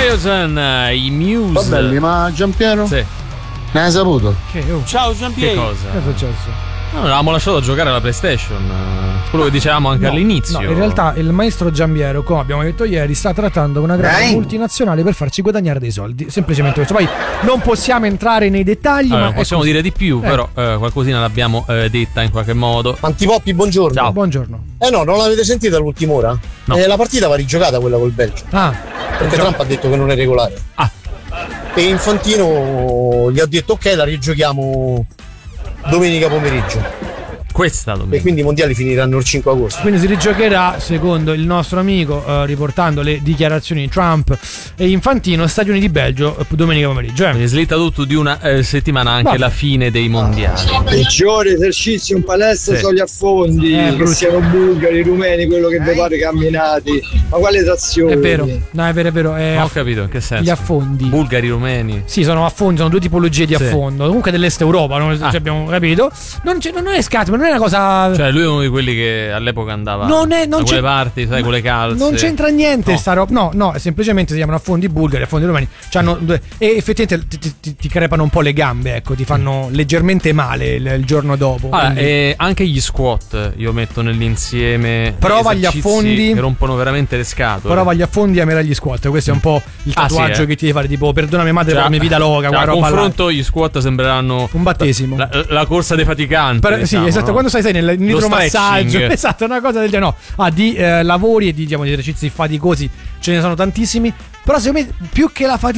Morrison, i Muse. Va belli, ma Giampiero? Sì. Ne hai saputo? Ciao Giampiero. Che cosa? Che è successo? No, l'avevamo lasciato giocare alla PlayStation. Quello che dicevamo anche all'inizio. No, in realtà il maestro Giampiero, come abbiamo detto ieri, sta trattando una grande multinazionale per farci guadagnare dei soldi. Semplicemente questo. Poi non possiamo entrare nei dettagli, Allora, ma possiamo dire di più, però qualcosina l'abbiamo detta in qualche modo. Antipoppi, buongiorno. Ciao. Buongiorno. No, non l'avete sentita all'ultima ora? No. La partita va rigiocata quella col Belgio. Perché Trump ha detto che non è regolare. E Infantino gli ha detto ok, la rigiochiamo domenica pomeriggio. Questa domenica. E quindi i mondiali finiranno il 5 agosto. Quindi si rigiocherà, secondo il nostro amico, riportando le dichiarazioni di Trump e Infantino, Stati Uniti-Belgio domenica pomeriggio. Quindi slitta tutto di una settimana anche la fine dei mondiali. Peggiore esercizio in palestra Sì. sono gli affondi, che siano bulgari, rumeni, quello che vi pare camminati. Ma quale trazione? È vero, no, è vero. Ho capito, in che senso? Gli affondi. Bulgari, rumeni. Sì, sono affondi, sono due tipologie di Sì. affondo. Comunque dell'est Europa, cioè abbiamo capito. Non è scatto, ma non è una cosa. Cioè, lui è uno di quelli che all'epoca andava Non da quelle c'è- parti, sai, con le calze. Non c'entra niente No. sta roba. No, semplicemente si chiamano affondi bulgari, affondi romani. E effettivamente ti crepano un po' le gambe, ecco, ti fanno leggermente male il giorno dopo. quindi- E anche gli squat io metto nell'insieme. Prova gli esercizi affondi. che rompono veramente le scatole. Prova gli affondi e amerai gli squat. Questo è un po' il tatuaggio che ti devi fare. Tipo, perdonami, madre, per la mia vita loca. Cioè, Quella a roba là. confronto, gli squat sembreranno Un battesimo. la corsa dei faticanti. Sì, diciamo, esatto. no? Quando sai nel nitromassaggio, stretching. esatto, una cosa del genere. No, di lavori e di esercizi faticosi ce ne sono tantissimi. Però secondo me più che la fatica